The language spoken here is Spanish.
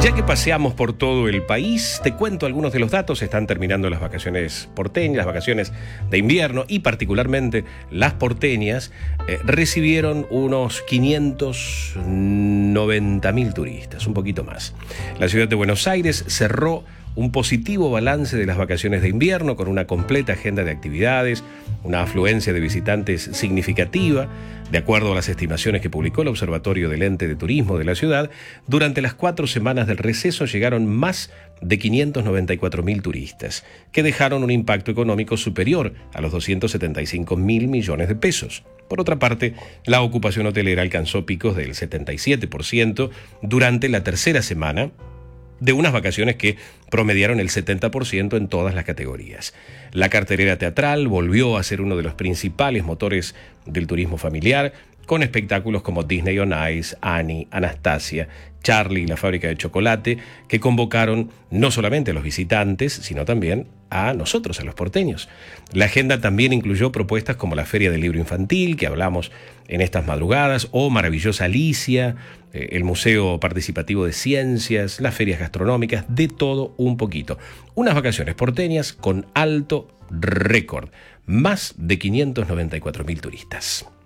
Ya que paseamos por todo el país, te cuento algunos de los datos. Están terminando las vacaciones porteñas, las vacaciones de invierno, y particularmente las porteñas recibieron unos 590.000 turistas, un poquito más. La ciudad de Buenos Aires cerró un positivo balance de las vacaciones de invierno con una completa agenda de actividades, una afluencia de visitantes significativa. De acuerdo a las estimaciones que publicó el Observatorio del Ente de Turismo de la ciudad, durante las 4 semanas del receso llegaron más de 594.000 turistas, que dejaron un impacto económico superior a los 275.000 millones de pesos. Por otra parte, la ocupación hotelera alcanzó picos del 77% durante la tercera semana, de unas vacaciones que promediaron el 70% en todas las categorías. La cartelera teatral volvió a ser uno de los principales motores del turismo familiar, con espectáculos como Disney on Ice, Annie, Anastasia, Charlie y la fábrica de chocolate, que convocaron no solamente a los visitantes, sino también a nosotros, a los porteños. La agenda también incluyó propuestas como la Feria del Libro Infantil, que hablamos en estas madrugadas, o Maravillosa Alicia, el Museo Participativo de Ciencias, las ferias gastronómicas, de todo un poquito. Unas vacaciones porteñas con alto récord, más de 594.000 turistas.